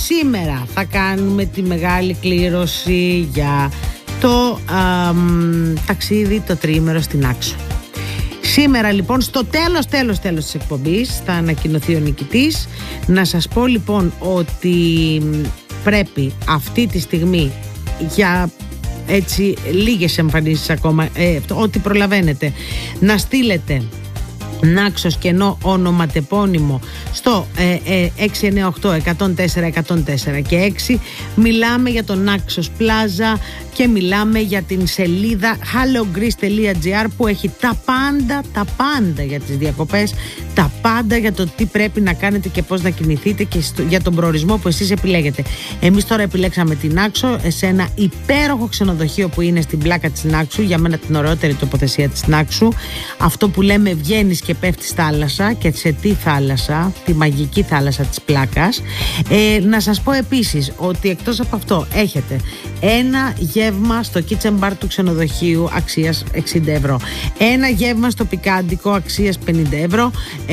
σήμερα θα κάνουμε τη μεγάλη κλήρωση για το ταξίδι το τριήμερο στην Άξο. Σήμερα λοιπόν στο τέλος της εκπομπής θα ανακοινωθεί ο νικητής. Να σας πω λοιπόν ότι πρέπει αυτή τη στιγμή για έτσι λίγες εμφανίσεις ακόμα, ό,τι προλαβαίνετε, να στείλετε Νάξος κενό ονοματεπώνυμο στο 698-104-104 και 6. Μιλάμε για τον Νάξος Πλάζα και μιλάμε για την σελίδα hellogreece.gr που έχει τα πάντα για τις διακοπές, τα πάντα για το τι πρέπει να κάνετε και πώς να κινηθείτε και για τον προορισμό που εσείς επιλέγετε. Εμείς τώρα επιλέξαμε την Νάξο σε ένα υπέροχο ξενοδοχείο που είναι στην πλάκα της Νάξου, για μένα την ωραιότερη τοποθεσία της Νάξου. Αυτό που λέμε βγαίνεις και πέφτεις θάλασσα, και σε τι θάλασσα, τη μαγική θάλασσα της πλάκας. Να σας πω επίσης ότι εκτός από αυτό έχετε ένα γεύμα στο kitchen bar του ξενοδοχείου αξίας 60 ευρώ, ένα γεύμα στο πικάντικο αξίας 50 ευρώ,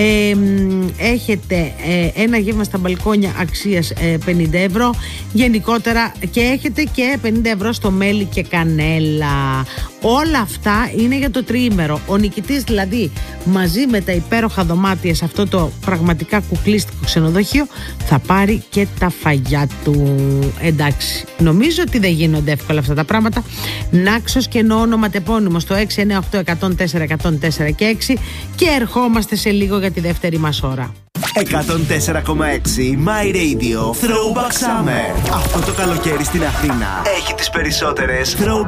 έχετε ένα γεύμα στα μπαλκόνια αξίας 50 ευρώ γενικότερα, και έχετε και 50 ευρώ στο μέλι και κανέλα. Όλα αυτά είναι για το τριήμερο. Ο νικητής δηλαδή μαζί με τα υπέροχα δωμάτια σε αυτό το πραγματικά κουκλίστικο ξενοδοχείο θα πάρει και τα φαγιά του. Εντάξει, νομίζω ότι δεν γίνονται εύκολα αυτά τα πράγματα. Νάξος κενό ονοματεπώνυμο στο 698-104-104 και 6 και ερχόμαστε σε λίγο για τη δεύτερη μας ώρα. 104,6 My Radio Throwback Summer. Αυτό το καλοκαίρι στην Αθήνα έχει τις περισσότερες Throwback